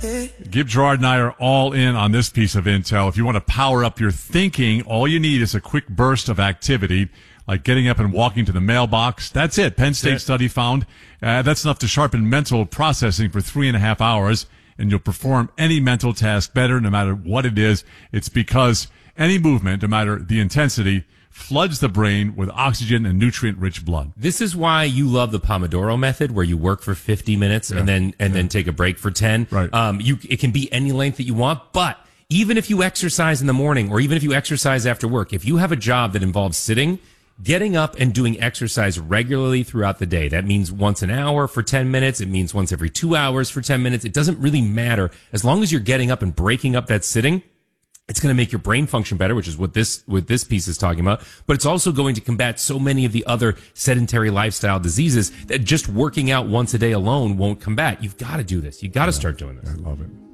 Gib Gerard and I are all in on this piece of intel. If you want to power up your thinking, all you need is a quick burst of activity, like getting up and walking to the mailbox. That's it. Penn State study found that's enough to sharpen mental processing for 3.5 hours, and you'll perform any mental task better no matter what it is. It's because any movement, no matter the intensity, floods the brain with oxygen and nutrient-rich blood. This is why you love the Pomodoro method, where you work for 50 minutes and then take a break for 10. Right. It can be any length that you want, but even if you exercise in the morning or even if you exercise after work, if you have a job that involves sitting, getting up and doing exercise regularly throughout the day. That means once an hour for 10 minutes. It means once every 2 hours for 10 minutes. It doesn't really matter. As long as you're getting up and breaking up that sitting, it's going to make your brain function better, which is what this piece is talking about. But it's also going to combat so many of the other sedentary lifestyle diseases that just working out once a day alone won't combat. You've got to do this. You've got to start doing this. I love it.